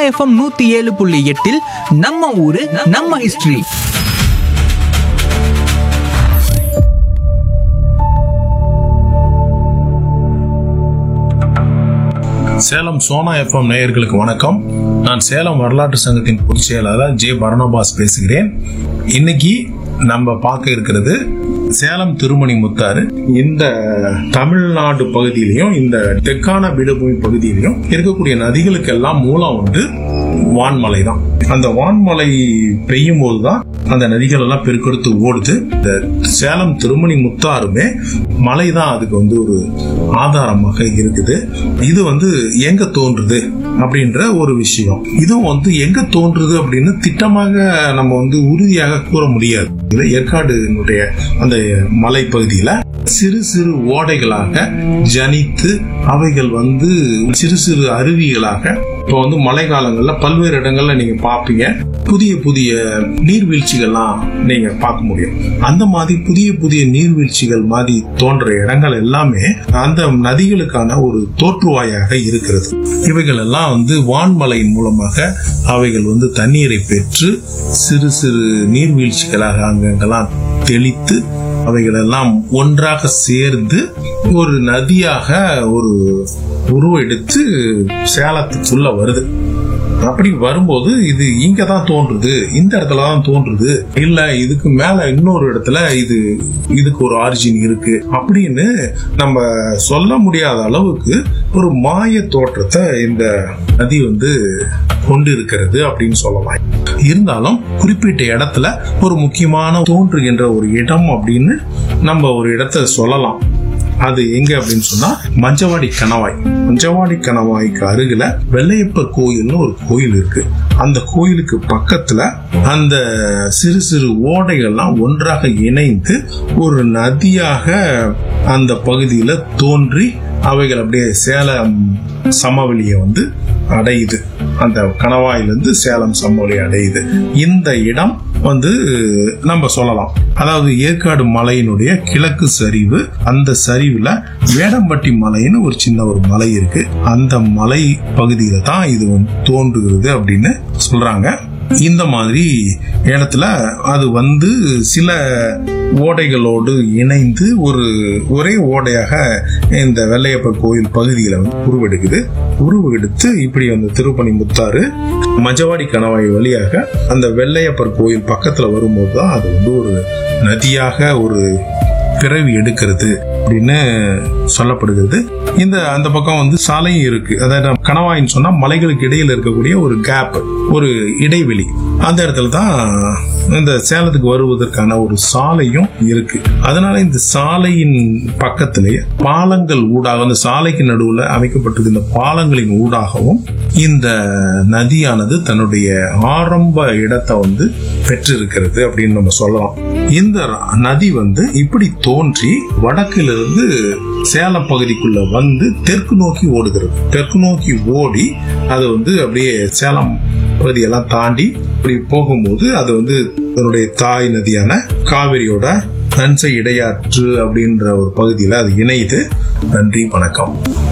FM 107.8 நம்ம ஊரு நம்ம ஹிஸ்டரி. சேலம் சோனா எஃப்எம் நேயர்களுக்கு வணக்கம். நான் சேலம் வரலாற்று சங்கத்தின் பொதுச் செயலாளர் ஜே பரணபாஸ் பேசுகிறேன். இன்னைக்கு நம்ம பார்க்க இருக்கிறது சேலம் திருமணி முத்தாறு. இந்த தமிழ்நாடு பகுதியிலையும் இந்த தெற்கான பீடபூமி பகுதியிலையும் இருக்கக்கூடிய நதிகளுக்கெல்லாம் மூலம் வந்து வான்மலை தான். அந்த வான்மலை பெய்யும் போதுதான் அந்த நதிகள் எல்லாம் பெருக்கெடுத்து ஓடுது. இந்த சேலம் திருமணி முத்தாறுமே மலை தான் அதுக்கு வந்து ஒரு ஆதாரமாக இருக்குது. இது வந்து எங்க தோன்றுது அப்படின்ற ஒரு விஷயம். இதுவும் வந்து எங்க தோன்றுது அப்படின்னு திட்டமாக நம்ம வந்து உறுதியாக கூற முடியாது. ஏற்காடுனுடைய அந்த மலை பகுதியில சிறு சிறு ஓடைகளாக ஜனித்து அவைகள் வந்து சிறு சிறு அருவிகளாக இப்போ வந்து மழை காலங்கள்ல பல்வேறு இடங்கள்ல நீங்க பாப்பீங்க. புதிய புதிய நீர்வீழ்ச்சிகள்லாம் நீங்க பார்க்க முடியும். அந்த மாதிரி புதிய புதிய நீர்வீழ்ச்சிகள் மாதிரி தோன்ற இடங்கள் எல்லாமே அந்த நதிகளுக்கான ஒரு தோற்றுவாயாக இருக்கிறது. இவைகள் எல்லாம் வந்து வான்மலையின் மூலமாக அவைகள் வந்து தண்ணீரை பெற்று சிறு சிறு நீர்வீழ்ச்சிகளாக அங்கெல்லாம் தெளித்து அவைகள் எல்லாம் ஒன்றாக சேர்ந்து ஒரு நதியாக ஒரு உருவெடுத்து சேலத்துக்குள்ள வருது. அப்படி வரும்போது இது இங்க தான் தோன்றுது, இந்த இடத்துல தான் தோன்றுது, இல்ல இதுக்கு மேல இன்னொரு இடத்துல இதுக்கு ஒரு ஆரிஜின் இருக்கு அப்படின்னு நம்ம சொல்ல முடியாத அளவுக்கு ஒரு மாய தோற்றத்தை இந்த நதி வந்து கொண்டு இருக்கிறது அப்படின்னு சொல்லலாம். இருந்தாலும் குறிப்பிட்ட இடத்துல ஒரு முக்கியமான தோன்றுகின்ற ஒரு இடம் அப்படின்னு நம்ம ஒரு இடத்தை சொல்லலாம். அது எங்க அப்படின்னு சொன்னா மஞ்சவாடி கணவாய். மஞ்சவாடி கணவாய்க்கு அருகில வெள்ளையப்பர் கோயில்னு ஒரு கோயில் இருக்கு. அந்த கோயிலுக்கு பக்கத்துல அந்த சிறு சிறு ஓடைகள்லாம் ஒன்றாக இணைந்து ஒரு நதியாக அந்த பகுதியில தோன்றி அவைகள் அப்படியே சேலம் சமவெளியை வந்து அடையுது. அந்த கணவாயிலிருந்து சேலம் சமவெளி அடையுது. இந்த இடம் வந்து நம்ம சொல்லலாம், அதாவது ஏற்காடு மலையினுடைய கிழக்கு சரிவு. அந்த சரிவுல வேடம்பட்டி மலைன்னு ஒரு சின்ன ஒரு மலை இருக்கு. அந்த மலை பகுதியில தான் இது தோன்றுகிறது அப்படின்னு சொல்றாங்க. இந்த மாதிரி இடத்துல அது வந்து சில ஓடைகளோடு இணைந்து ஒரே ஓடையாக இந்த வெள்ளையப்பர் கோயில் பகுதியில உருவெடுத்து இப்படி அந்த திருப்பணி முத்தாறு மஞ்சவாடி கணவாய் வழியாக அந்த வெள்ளையப்பர் கோயில் பக்கத்துல வரும்போது தான் அது வந்து ஒரு நதியாக ஒரு பிறவி எடுக்கிறது அப்படின்னு சொல்லப்படுகிறது. அந்த பக்கம் வந்து சாலையும் இருக்கு. அதாவது கணவாயின்னு சொன்னா மலைகளுக்கு இடையில இருக்கக்கூடிய ஒரு கேப், ஒரு இடைவெளி. அந்த இடத்துல தான் இந்த சேலத்துக்கு வருவதற்கான ஒரு சாலையும் இருக்கு. அதனால இந்த சாலையின் பக்கத்திலேயே பாலங்கள் ஊடாக, அந்த சாலைக்கு நடுவுல அமைக்கப்பட்டிருக்க இந்த பாலங்களின் ஊடாகவும் இந்த நதியானது தன்னுடைய ஆரம்ப இடத்தை வந்து பெற்றிருக்கிறது அப்படின்னு நம்ம சொல்லலாம். இந்த நதி வந்து இப்படி தோன்றி வடக்கிலிருந்து சேலம் பகுதிக்குள்ள வந்து தெற்கு நோக்கி ஓடுகிறது. தெற்கு நோக்கி ஓடி அது வந்து அப்படியே சேலம் பகுதியெல்லாம் தாண்டி இப்படி போகும்போது அது வந்து அதனுடைய தாய் நதியான காவிரியோட நன்சை இடையாற்று அப்படின்ற ஒரு பகுதியில அது இணையுது. நன்றி, வணக்கம்.